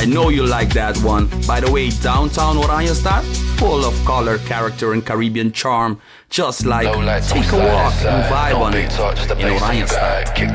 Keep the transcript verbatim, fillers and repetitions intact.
know you like that one. By the way, downtown Oranjestad, full of color, character, and Caribbean charm. Just like take a walk and vibe on it in Oranjestad.